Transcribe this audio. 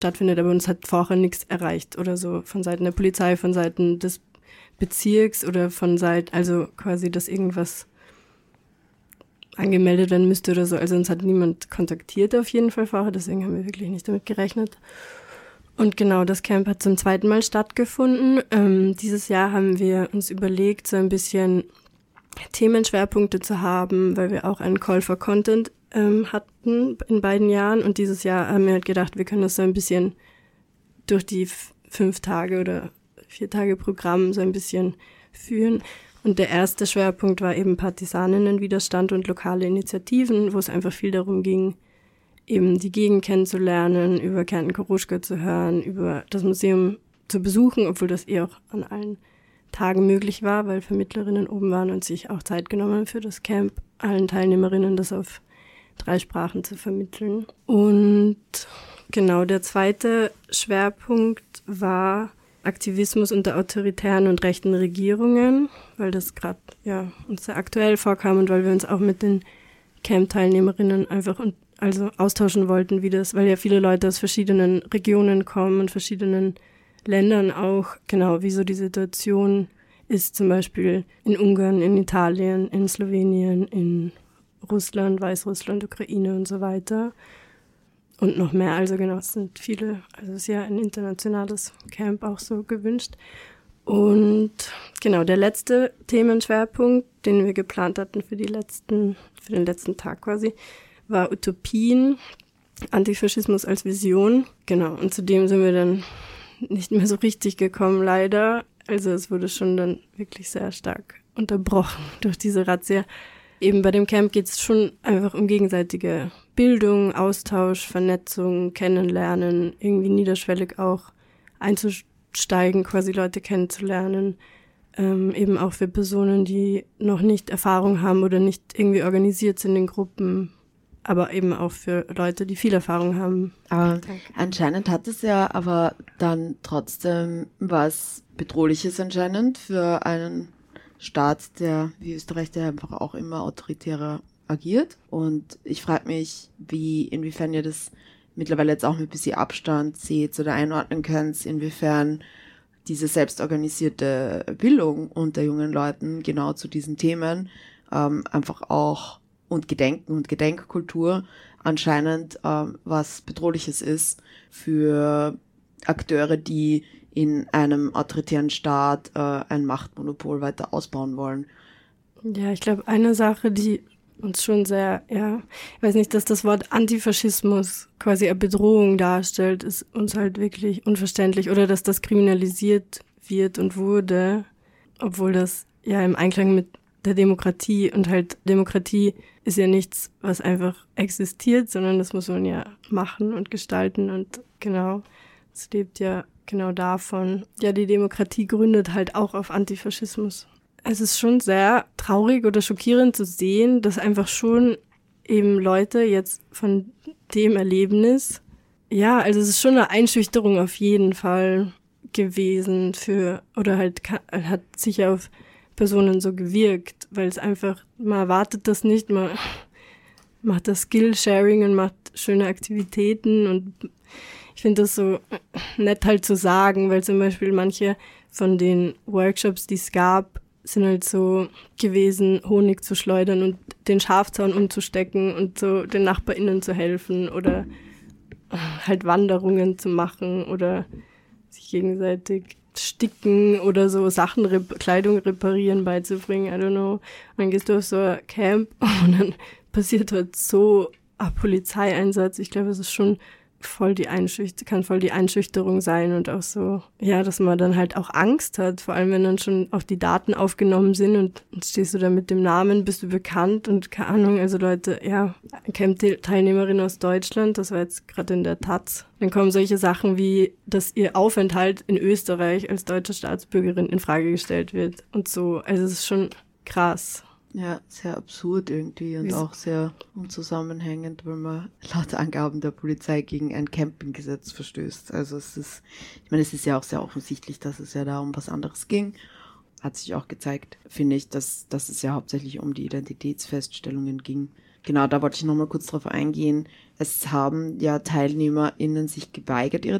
stattfindet, aber uns hat vorher nichts erreicht oder so von Seiten der Polizei, von Seiten des Bezirks oder von Seiten, also quasi, dass irgendwas angemeldet werden müsste oder so. Also uns hat niemand kontaktiert auf jeden Fall vorher, deswegen haben wir wirklich nicht damit gerechnet. Und genau, das Camp hat zum 2. Mal stattgefunden. Dieses Jahr haben wir uns überlegt, so ein bisschen Themenschwerpunkte zu haben, weil wir auch einen Call for Content hatten in beiden Jahren. Und dieses Jahr haben wir halt gedacht, wir können das so ein bisschen durch die 5 Tage oder 4 Tage Programm so ein bisschen führen. Und der erste Schwerpunkt war eben Partisaninnenwiderstand und lokale Initiativen, wo es einfach viel darum ging, eben die Gegend kennenzulernen, über Kärnten Koruschka zu hören, über das Museum zu besuchen, obwohl das auch an allen Tagen möglich war, weil Vermittlerinnen oben waren und sich auch Zeit genommen haben für das Camp, allen Teilnehmerinnen das auf 3 Sprachen zu vermitteln. Und genau, der zweite Schwerpunkt war Aktivismus unter autoritären und rechten Regierungen, weil das gerade uns sehr aktuell vorkam und weil wir uns auch mit den Camp-Teilnehmerinnen einfach austauschen wollten, weil ja viele Leute aus verschiedenen Regionen kommen und verschiedenen Ländern auch, genau, wie so die Situation ist, zum Beispiel in Ungarn, in Italien, in Slowenien, in Russland, Weißrussland, Ukraine und so weiter. Und noch mehr, also genau, es sind viele, also es ist ja ein internationales Camp auch so gewünscht. Und genau, der letzte Themenschwerpunkt, den wir geplant hatten für den letzten Tag quasi, war Utopien, Antifaschismus als Vision. Genau, und zu dem sind wir dann nicht mehr so richtig gekommen, leider. Also es wurde schon dann wirklich sehr stark unterbrochen durch diese Razzia. Eben bei dem Camp geht es schon einfach um gegenseitige Bildung, Austausch, Vernetzung, Kennenlernen, irgendwie niederschwellig auch einzusteigen, quasi Leute kennenzulernen. Eben auch für Personen, die noch nicht Erfahrung haben oder nicht irgendwie organisiert sind in Gruppen, aber eben auch für Leute, die viel Erfahrung haben. Aber anscheinend hat es ja aber dann trotzdem was Bedrohliches anscheinend für einen Staat, der wie Österreich, der einfach auch immer autoritärer agiert. Und ich frage mich, inwiefern ihr das mittlerweile jetzt auch mit ein bisschen Abstand seht oder einordnen könnt, inwiefern diese selbstorganisierte Bildung unter jungen Leuten genau zu diesen Themen einfach auch und Gedenken und Gedenkkultur anscheinend was Bedrohliches ist für Akteure, die in einem autoritären Staat ein Machtmonopol weiter ausbauen wollen. Ja, ich glaube, eine Sache, die uns schon sehr, ich weiß nicht, dass das Wort Antifaschismus quasi eine Bedrohung darstellt, ist uns halt wirklich unverständlich. Oder dass das kriminalisiert wird und wurde, obwohl das ja im Einklang mit der Demokratie und halt Demokratie ist ja nichts, was einfach existiert, sondern das muss man ja machen und gestalten und genau, es lebt ja genau davon. Ja, die Demokratie gründet halt auch auf Antifaschismus. Es ist schon sehr traurig oder schockierend zu sehen, dass einfach schon eben Leute jetzt von dem Erlebnis, ja, also es ist schon eine Einschüchterung auf jeden Fall gewesen oder halt hat sicher auf Personen so gewirkt, weil es einfach, man erwartet das nicht, man macht das Skill-Sharing und macht schöne Aktivitäten und ich finde das so nett halt zu sagen, weil zum Beispiel manche von den Workshops, die es gab, sind halt so gewesen, Honig zu schleudern und den Schafzaun umzustecken und so den NachbarInnen zu helfen oder halt Wanderungen zu machen oder sich gegenseitig sticken oder so Sachen, Kleidung reparieren beizubringen, I don't know. Und dann gehst du auf so ein Camp und dann passiert halt so ein Polizeieinsatz. Ich glaube, es ist schon kann voll die Einschüchterung sein und auch so, ja, dass man dann halt auch Angst hat, vor allem wenn dann schon auch die Daten aufgenommen sind und stehst du da mit dem Namen, bist du bekannt und keine Ahnung, also Leute, ja, Camp-Teilnehmerin aus Deutschland, das war jetzt gerade in der Taz, dann kommen solche Sachen wie, dass ihr Aufenthalt in Österreich als deutsche Staatsbürgerin in Frage gestellt wird und so, also es ist schon krass. Ja, sehr absurd irgendwie und auch sehr unzusammenhängend, weil man laut Angaben der Polizei gegen ein Campinggesetz verstößt. Also es ist ja auch sehr offensichtlich, dass es ja da um was anderes ging. Hat sich auch gezeigt, finde ich, dass es ja hauptsächlich um die Identitätsfeststellungen ging Genau, da wollte ich nochmal kurz drauf eingehen. Es haben ja TeilnehmerInnen sich geweigert, ihre